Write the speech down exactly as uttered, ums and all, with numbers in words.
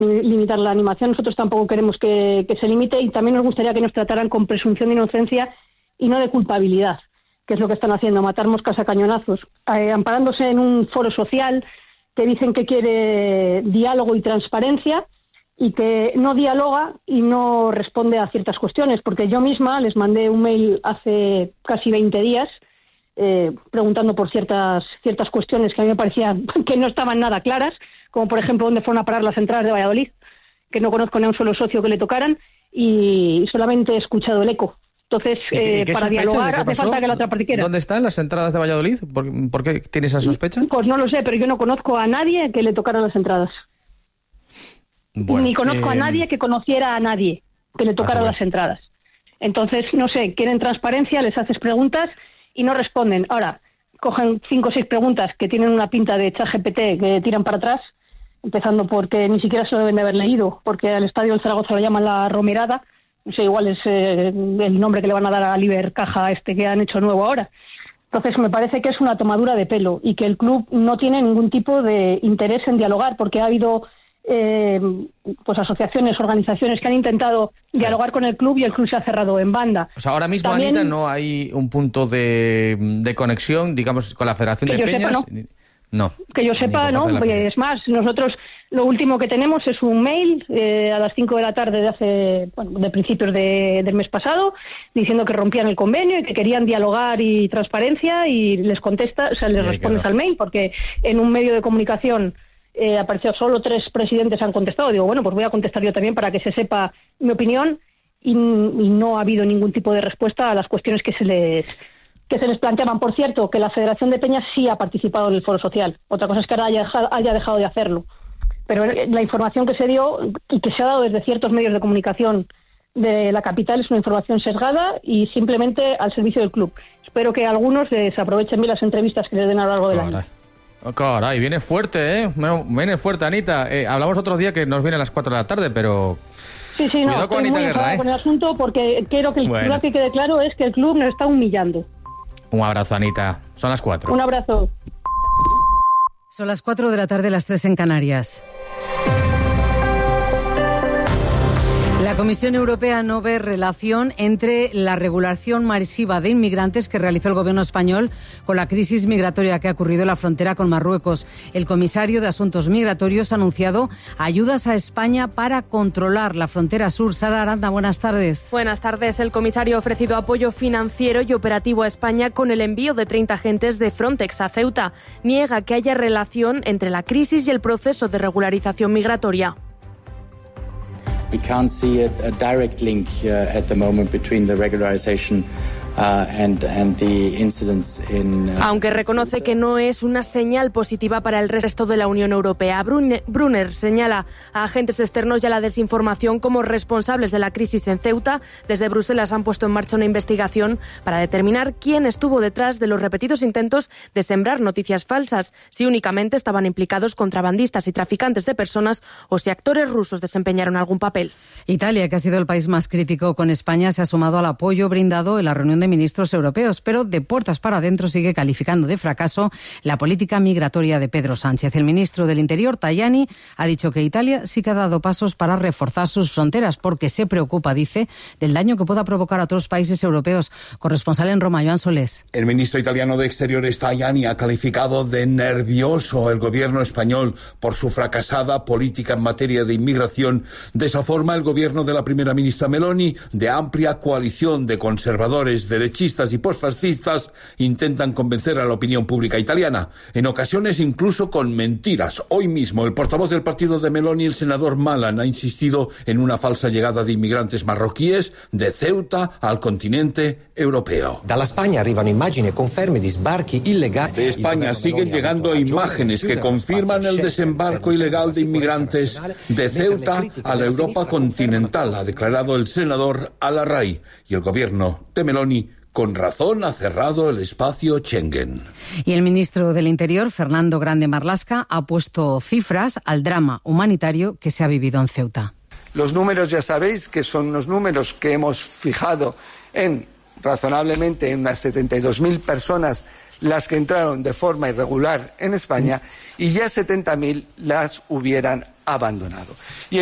limitar la animación, nosotros tampoco queremos que, que se limite, y también nos gustaría que nos trataran con presunción de inocencia y no de culpabilidad, que es lo que están haciendo, matar moscas a cañonazos, eh, amparándose en un foro social que dicen que quiere diálogo y transparencia, y que no dialoga y no responde a ciertas cuestiones, porque yo misma les mandé un mail hace casi veinte días eh, preguntando por ciertas ciertas cuestiones que a mí me parecían que no estaban nada claras, como por ejemplo dónde fueron a parar las entradas de Valladolid, que no conozco ni a un solo socio que le tocaran, y solamente he escuchado el eco. Entonces, eh, para dialogar hace falta que la otra parte quiera. ¿Dónde están las entradas de Valladolid? ¿Por, ¿Por qué tiene esa sospecha? Pues no lo sé, pero yo no conozco a nadie que le tocaran las entradas. Bueno, Ni conozco eh... a nadie que conociera a nadie que le tocara las entradas. Entonces, no sé, quieren transparencia, les haces preguntas y no responden. Ahora, cogen cinco o seis preguntas que tienen una pinta de ChatGPT que tiran para atrás, empezando porque ni siquiera se lo deben de haber leído, porque al estadio del Zaragoza lo llaman la Romerada, no sé, igual es eh, el nombre que le van a dar a Liber Caja este que han hecho nuevo ahora. Entonces me parece que es una tomadura de pelo y que el club no tiene ningún tipo de interés en dialogar, porque ha habido Eh, pues asociaciones, organizaciones que han intentado sí. dialogar con el club y el club se ha cerrado en banda. O sea, ahora mismo, También, Anita, no hay un punto de, de conexión, digamos, con la Federación de Peñas. Sepa, no. no. Que yo sepa, no. Es más, nosotros lo último que tenemos es un mail eh, a las cinco de la tarde de hace, bueno, de principios de, del mes pasado, diciendo que rompían el convenio y que querían dialogar y transparencia, y les contesta, o sea, les respondes al mail, porque en un medio de comunicación Eh, apareció solo tres presidentes han contestado. Digo, bueno, pues voy a contestar yo también para que se sepa mi opinión, y, y no ha habido ningún tipo de respuesta a las cuestiones que se les que se les planteaban. Por cierto, que la Federación de Peñas sí ha participado en el foro social. Otra cosa es que ahora haya, haya dejado de hacerlo. Pero la información que se dio y que se ha dado desde ciertos medios de comunicación de la capital es una información sesgada y simplemente al servicio del club. Espero que algunos les aprovechen bien las entrevistas que les den a lo largo del año. Oh, caray, viene fuerte, ¿eh? Viene fuerte, Anita. Eh, hablamos otro día que nos viene a las cuatro de la tarde, pero... Sí, sí, no, estoy muy enfadada con el asunto, porque quiero que el bueno. que quede claro es que el club nos está humillando. Un abrazo, Anita. Son las cuatro. Un abrazo. Son las cuatro de la tarde, las tres en Canarias. La Comisión Europea no ve relación entre la regulación masiva de inmigrantes que realizó el gobierno español con la crisis migratoria que ha ocurrido en la frontera con Marruecos. El comisario de Asuntos Migratorios ha anunciado ayudas a España para controlar la frontera sur. Sara Aranda, buenas tardes. Buenas tardes. El comisario ha ofrecido apoyo financiero y operativo a España con el envío de treinta agentes de Frontex a Ceuta. Niega que haya relación entre la crisis y el proceso de regularización migratoria. We can't see a, a direct link uh, at the moment between the regularization Uh, and, and the incidents in, uh, Aunque reconoce que no es una señal positiva para el resto de la Unión Europea. Brunner, Brunner señala a agentes externos y a la desinformación como responsables de la crisis en Ceuta. Desde Bruselas han puesto en marcha una investigación para determinar quién estuvo detrás de los repetidos intentos de sembrar noticias falsas, si únicamente estaban implicados contrabandistas y traficantes de personas o si actores rusos desempeñaron algún papel. Italia, que ha sido el país más crítico con España, se ha sumado al apoyo brindado en la reunión de ministros europeos, pero de puertas para adentro sigue calificando de fracaso la política migratoria de Pedro Sánchez. El ministro del Interior, Tajani, ha dicho que Italia sí que ha dado pasos para reforzar sus fronteras porque se preocupa, dice, del daño que pueda provocar a otros países europeos. Corresponsal en Roma, Joan Solés. El ministro italiano de Exteriores, Tajani, ha calificado de nervioso el gobierno español por su fracasada política en materia de inmigración. De esa forma, el gobierno de la primera ministra Meloni, de amplia coalición de conservadores, derechistas y posfascistas, intentan convencer a la opinión pública italiana, en ocasiones incluso con mentiras. Hoy mismo el portavoz del partido de Meloni, el senador Malan, ha insistido en una falsa llegada de inmigrantes marroquíes de Ceuta al continente europeo. De España arriban imágenes conferme de sbarchi ilegali. De España siguen llegando imágenes que confirman el desembarco ilegal de inmigrantes de Ceuta a la Europa continental, ha declarado el senador Al-Arrai, y el gobierno de Meloni con razón ha cerrado el espacio Schengen. Y el ministro del Interior, Fernando Grande Marlaska, ha puesto cifras al drama humanitario que se ha vivido en Ceuta. Los números ya sabéis que son los números que hemos fijado en razonablemente en unas setenta y dos mil personas las que entraron de forma irregular en España y ya setenta mil las hubieran abandonado. Y